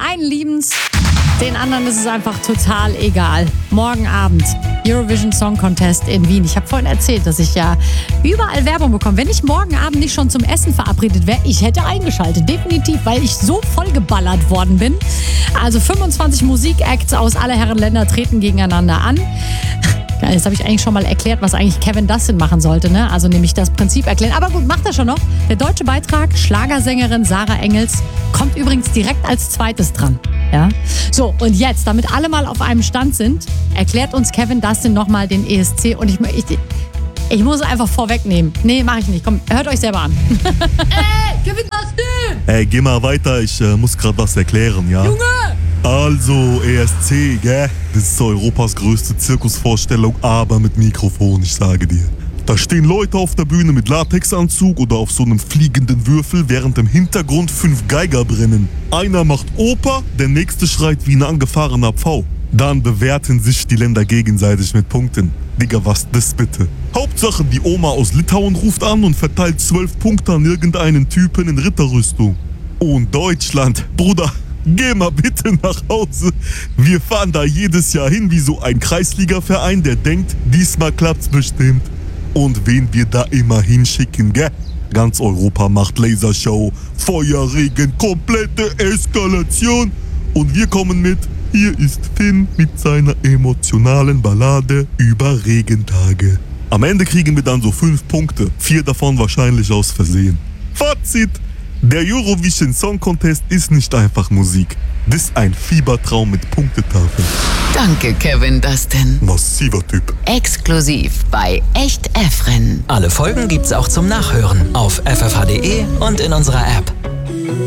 einen lieben's, den anderen ist es einfach total egal. Morgen Abend, Eurovision Song Contest in Wien. Ich habe vorhin erzählt, dass ich ja überall Werbung bekomme. Wenn ich morgen Abend nicht schon zum Essen verabredet wäre, ich hätte eingeschaltet. Definitiv, weil ich so vollgeballert worden bin. Also 25 Musikacts aus aller Herren Länder treten gegeneinander an. Jetzt habe ich eigentlich schon mal erklärt, was eigentlich Kevin Dustin machen sollte, ne? Also nämlich das Prinzip erklären. Aber gut, macht er schon noch. Der deutsche Beitrag, Schlagersängerin Sarah Engels, kommt übrigens direkt als zweites dran. Ja? So, und jetzt, damit alle mal auf einem Stand sind, erklärt uns Kevin Dustin nochmal den ESC. Und ich muss es einfach vorwegnehmen. Nee, mach ich nicht. Komm, hört euch selber an. Ey, Kevin Dustin! Ey, geh mal weiter, ich muss gerade was erklären, ja? Junge! Also, ESC, gell? Das ist Europas größte Zirkusvorstellung, aber mit Mikrofon, ich sage dir. Da stehen Leute auf der Bühne mit Latexanzug oder auf so einem fliegenden Würfel, während im Hintergrund 5 Geiger brennen. Einer macht Oper, der nächste schreit wie ein angefahrener Pfau. Dann bewerten sich die Länder gegenseitig mit Punkten. Digga, was das bitte? Hauptsache, die Oma aus Litauen ruft an und verteilt 12 Punkte an irgendeinen Typen in Ritterrüstung. Und Deutschland, Bruder, geh mal bitte nach Hause. Wir fahren da jedes Jahr hin wie so ein Kreisligaverein, der denkt, diesmal klappt's bestimmt. Und wen wir da immer hinschicken, gell? Ganz Europa macht Lasershow, Feuerregen, komplette Eskalation. Und wir kommen mit, hier ist Finn mit seiner emotionalen Ballade über Regentage. Am Ende kriegen wir dann so 5 Punkte, 4 davon wahrscheinlich aus Versehen. Fazit: Der Eurovision Song Contest ist nicht einfach Musik. Das ist ein Fiebertraum mit Punktetafel. Danke, Kevin Dustin. Massiver Typ. Exklusiv bei Echt Efren. Alle Folgen gibt's auch zum Nachhören auf ffh.de und in unserer App.